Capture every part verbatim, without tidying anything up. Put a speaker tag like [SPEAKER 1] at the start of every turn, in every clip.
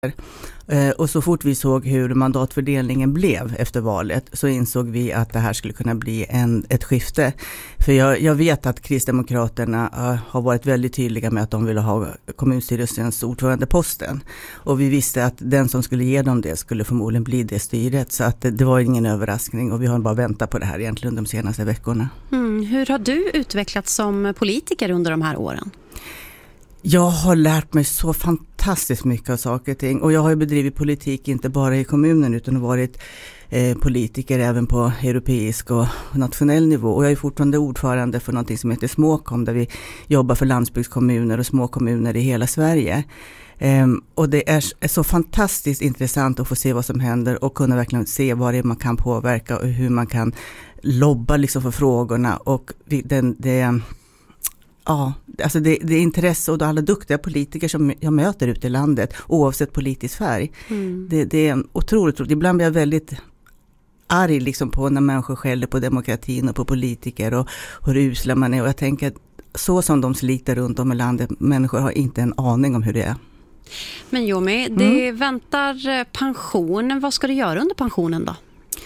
[SPEAKER 1] Och så fort vi såg hur mandatfördelningen blev efter valet så insåg vi att det här skulle kunna bli en, ett skifte. För jag, jag vet att Kristdemokraterna uh, har varit väldigt tydliga med att de ville ha kommunstyrelsens ordförandeposten. Och vi visste att den som skulle ge dem det skulle förmodligen bli det styret. Så att det, det var ingen överraskning och vi har bara väntat på det här egentligen de senaste veckorna.
[SPEAKER 2] Mm, hur har du utvecklats som politiker under de här åren?
[SPEAKER 1] Jag har lärt mig så fantastiskt mycket av saker och ting. Och jag har ju bedrivit politik inte bara i kommunen utan varit eh, politiker även på europeisk och nationell nivå. Och jag är fortfarande ordförande för någonting som heter Småkom där vi jobbar för landsbygdskommuner och småkommuner i hela Sverige. Um, och det är, är så fantastiskt intressant att få se vad som händer och kunna verkligen se vad det är man kan påverka och hur man kan lobba liksom för frågorna. Och vi, den, det... Ja, alltså det, det är intresse och alla duktiga politiker som jag möter ute i landet oavsett politisk färg. Mm. Det, det är otroligt roligt. Ibland blir jag väldigt arg liksom på när människor skäller på demokratin och på politiker och hur usla man är. Och jag tänker att så som de sliter runt om i landet, människor har inte en aning om hur det är.
[SPEAKER 2] Men Jomi, det mm. väntar pension. Vad ska du göra under pensionen då?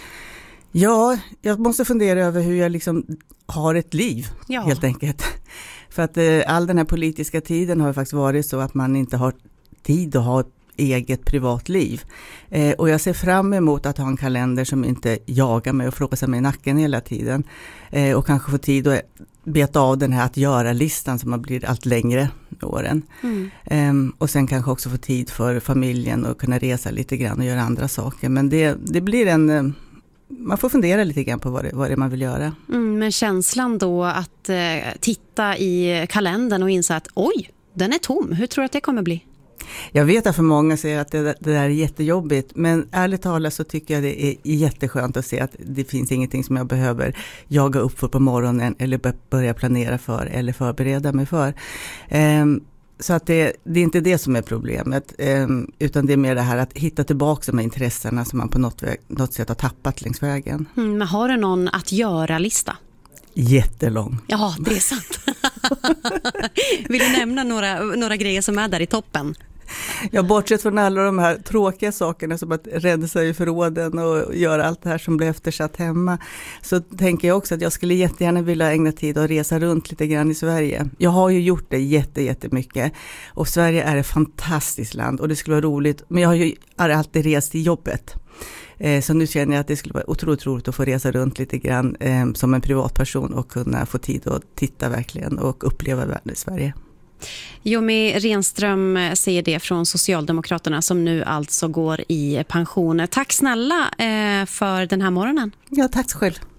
[SPEAKER 1] Ja, jag måste fundera över hur jag liksom har ett liv ja. helt enkelt. För att eh, all den här politiska tiden har faktiskt varit så att man inte har tid att ha ett eget privatliv. Eh, och jag ser fram emot att ha en kalender som inte jagar mig och frågar sig mig i nacken hela tiden. Eh, och kanske få tid att beta av den här att göra-listan som har blivit allt längre med åren. Mm. Eh, och sen kanske också få tid för familjen och kunna resa lite grann och göra andra saker. Men det, det blir en... Eh, man får fundera lite grann på vad det, vad det är man vill göra. Mm,
[SPEAKER 2] men känslan då att eh, titta i kalendern och inse att oj, den är tom. Hur tror du att det kommer bli?
[SPEAKER 1] Jag vet att för många säger att det, det där är jättejobbigt. Men ärligt talat så tycker jag det är jätteskönt att se att det finns ingenting som jag behöver jaga upp för på morgonen eller börja planera för eller förbereda mig för. Um, Så att det, det är inte det som är problemet, eh, utan det är mer det här att hitta tillbaka de här intressena som man på något, väg, något sätt har tappat längs vägen.
[SPEAKER 2] Mm, men har du någon att göra-lista?
[SPEAKER 1] Jättelång.
[SPEAKER 2] Ja, det är sant. Vill du nämna några, några grejer som är där i toppen?
[SPEAKER 1] Jag bortsett från alla de här tråkiga sakerna som att rensa i förråden och göra allt det här som blir eftersatt hemma, så tänker jag också att jag skulle jättegärna vilja ägna tid att resa runt lite grann i Sverige. Jag har ju gjort det jätte, jättemycket och Sverige är ett fantastiskt land och det skulle vara roligt, men jag har ju alltid rest i jobbet. Så nu känner jag att det skulle vara otroligt roligt att få resa runt lite grann eh, som en privatperson och kunna få tid att titta verkligen och uppleva världen i Sverige.
[SPEAKER 2] Jomi Renström säger det från Socialdemokraterna som nu alltså går i pension. Tack snälla eh, för den här morgonen.
[SPEAKER 1] Ja, tack själv.